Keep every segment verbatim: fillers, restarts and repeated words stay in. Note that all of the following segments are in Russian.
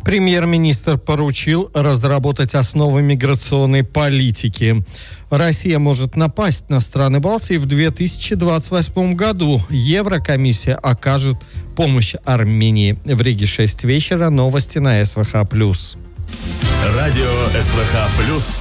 Премьер-министр поручил разработать основы миграционной политики. Россия может напасть на страны Балтии в две тысячи двадцать восьмом году. Еврокомиссия окажет помощь Армении. В Риге шесть вечера. Новости на СВХ+. Радио СВХ+.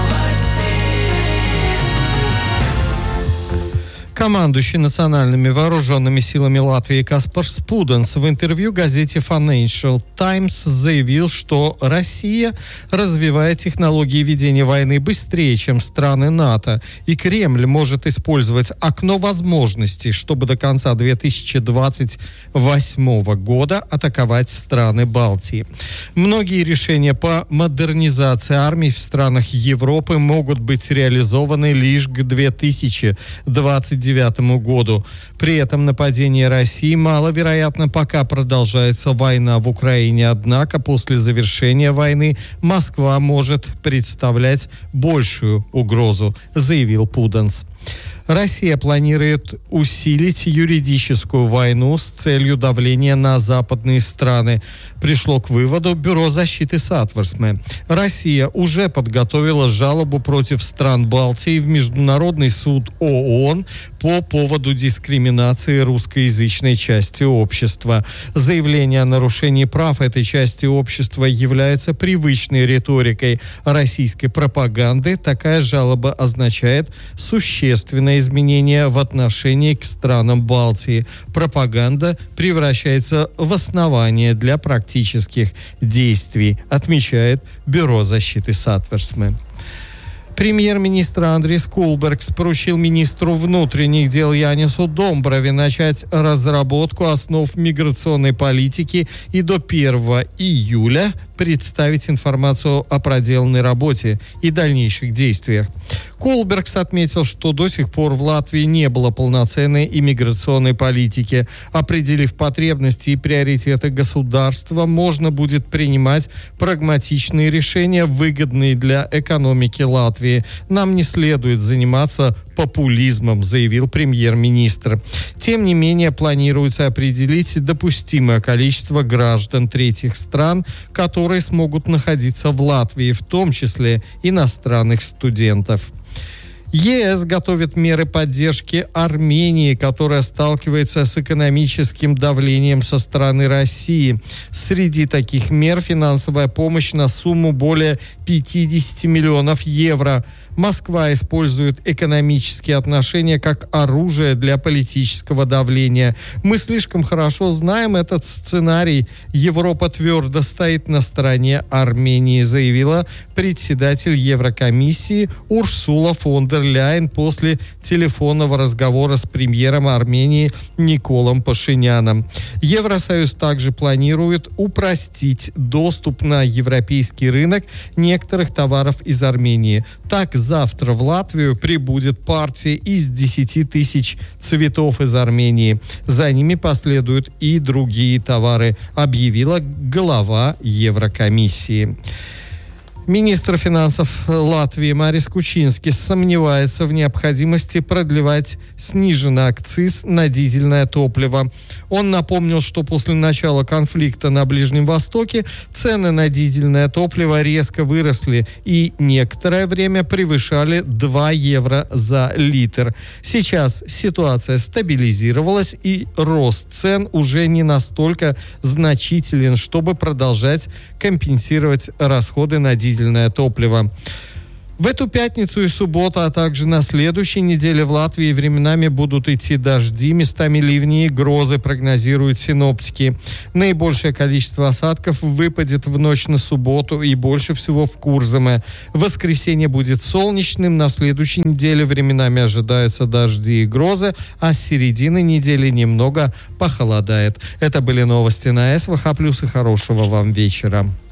Командующий национальными вооруженными силами Латвии Каспар Спуденс в интервью газете Financial Times заявил, что Россия развивает технологии ведения войны быстрее, чем страны НАТО, и Кремль может использовать окно возможностей, чтобы до конца две тысячи двадцать восьмого года атаковать страны Балтии. Многие решения по модернизации армий в странах Европы могут быть реализованы лишь к две тысячи двадцать девятому году. При этом нападение России маловероятно, пока продолжается война в Украине. Однако после завершения войны Москва может представлять большую угрозу, заявил Пуденс. Россия планирует усилить юридическую войну с целью давления на западные страны. Пришло к выводу Бюро защиты Сатверсме. Россия уже подготовила жалобу против стран Балтии в Международный суд ООН по поводу дискриминации русскоязычной части общества. Заявление о нарушении прав этой части общества является привычной риторикой российской пропаганды. Такая жалоба означает существенное изменения в отношении к странам Балтии. Пропаганда превращается в основание для практических действий, отмечает Бюро защиты Сатверсме. Премьер-министр Андрис Кулбергс поручил министру внутренних дел Янису Домброве начать разработку основ миграционной политики и до первого июля представить информацию о проделанной работе и дальнейших действиях. Кулбергс отметил, что до сих пор в Латвии не было полноценной иммиграционной политики. Определив потребности и приоритеты государства, можно будет принимать прагматичные решения, выгодные для экономики Латвии. Нам не следует заниматься популизмом, заявил премьер-министр. Тем не менее, планируется определить допустимое количество граждан третьих стран, которые смогут находиться в Латвии, в том числе иностранных студентов. ЕС готовит меры поддержки Армении, которая сталкивается с экономическим давлением со стороны России. Среди таких мер финансовая помощь на сумму более пятьдесят миллионов евро. Москва использует экономические отношения как оружие для политического давления. Мы слишком хорошо знаем этот сценарий. Европа твердо стоит на стороне Армении, заявила председатель Еврокомиссии Урсула фон дер Ляйен после телефонного разговора с премьером Армении Николом Пашиняном. Евросоюз также планирует упростить доступ на европейский рынок некоторых товаров из Армении. Так, завтра в Латвию прибудет партия из десяти тысяч цветов из Армении. За ними последуют и другие товары, объявила глава Еврокомиссии. Министр финансов Латвии Марис Кучинскис сомневается в необходимости продлевать сниженный акциз на дизельное топливо. Он напомнил, что после начала конфликта на Ближнем Востоке цены на дизельное топливо резко выросли и некоторое время превышали два евро за литр. Сейчас ситуация стабилизировалась и рост цен уже не настолько значителен, чтобы продолжать компенсировать расходы на дизельное топливо. В эту пятницу и субботу, а также на следующей неделе в Латвии временами будут идти дожди, местами ливни и грозы, прогнозируют синоптики. Наибольшее количество осадков выпадет в ночь на субботу и больше всего в Курзаме. Воскресенье будет солнечным, на следующей неделе временами ожидаются дожди и грозы, а с середины недели немного похолодает. Это были новости на СВХ+, и хорошего вам вечера.